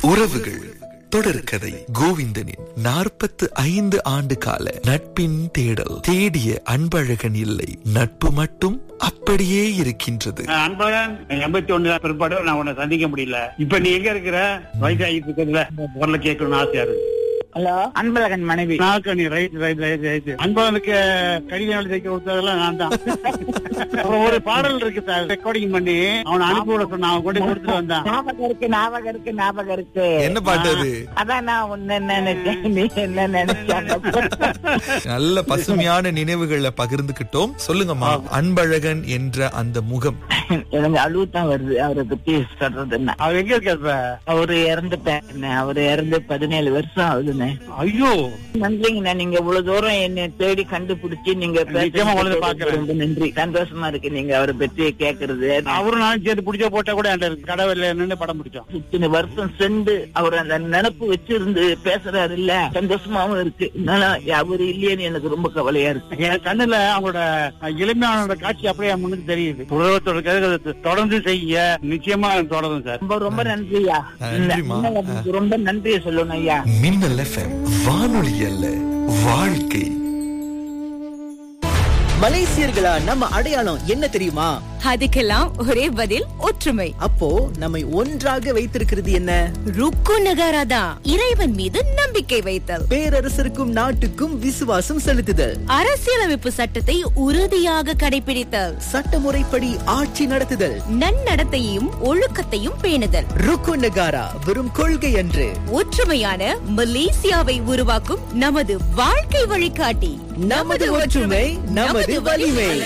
உறவுகள் தொடர்கதை. கோவிந்தனின் 45 ஆண்டு கால நட்பின் தேடல். தேடிய அன்பழகன் இல்லை, நட்பு மட்டும் அப்படியே இருக்கின்றது. அன்பழகன் 81 பிற்பாடு நான் உன்னை சந்திக்க முடியல. இப்ப நீ எங்க இருக்கிற? வயசாகிட்டு இருக்கிறதுல குரல கேட்கணும்னு ஆசையா இருக்கு. ஹலோ, அன்பழகன் மனைவி. நாக்கணி ரைட். அன்பழகனுக்கு கடிதம் எழுதி தைக்க கொடுத்ததெல்லாம் நான் தான். அப்புறம் ஒரு பாடல் இருக்கு சார், ரெக்கார்டிங் பண்ணி அவனை அனுப்பி விட சொன்ன, அவன் கொண்டு கொடுத்துட்டு வந்தான். ஞாபகம் இருக்கு. என்ன பாட்டு அது? அதான் நான் உன்ன நினைச்சேன், நீ என்ன நினைச்சாங்க. நல்ல பசுமையான நினைவுகளை பகிர்ந்துகிட்டோம். சொல்லுங்கம்மா, அன்பழகன் என்ற அந்த முகம். எனக்கு அழுவுதான் வருது அவரை பத்தி சொல்றதுன்னா. அவர் எங்க இருக்க? அவரு இறந்துட்டேன். அவரு இறந்து 17 வருஷம் ஆகுதுண்ணே. ஐயோ, நன்றிங்கண்ணா, நீங்க இவ்வளவு தூரம் என்ன தேடி கண்டுபிடிச்சு நீங்க ரொம்ப நன்றி. சந்தோஷமா இருக்கு நீங்க அவரை பற்றி கேக்குறது. அவரும் நானும் சேர்ந்து பிடிச்ச போட்டா கூட கடவுள் நின்று படம் பிடிச்சோம். இத்தனை வருஷம் சென்று அவர் அந்த நினப்பு வச்சிருந்து பேசுறாரு இல்ல, சந்தோஷமாவும் இருக்கு. அவரு இல்லையேன்னு எனக்கு ரொம்ப கவலையா இருக்கு. என் கண்ணுல அவங்களோட இளமையான காட்சி அப்படியே முன்னுக்கு தெரியுது. உலகத்தோட தொடர்ந்து செய்ய நிச்சயமா தொடரும் சார். ரொம்ப ரொம்ப நன்றியா, ரொம்ப நன்றியை சொல்லணும் ஐயா. மின்னல் FM வானொலி அல்ல, வாழ்க்கை. மலேசியர்களா நம்ம அடையாளம் என்ன தெரியுமா? அதுக்கெல்லாம் ஒரே பதில், ஒற்றுமை. அப்போ நம்மை ஒன்றாக வைத்திருக்கிறது என்ன? ருக்கு நகாராதா, இறைவன் மீது நம்பிக்கை வைத்தல், பேரரசருக்கும் நாட்டுக்கும் விசுவாசம் செலுத்துதல், அரசியலமைப்பு சட்டத்தை உறுதியாக கடைபிடித்தல், சட்டமுறைப்படி ஆட்சி நடத்துதல், நன்னடத்தையும் ஒழுக்கத்தையும் பேணுதல். ருக்கு நகாரா வெறும் கொள்கை அன்று, ஒற்றுமையான மலேசியாவை உருவாக்கும் நமது வாழ்க்கை வழிகாட்டி. நமது ஒற்றுமை நமது வலிமை.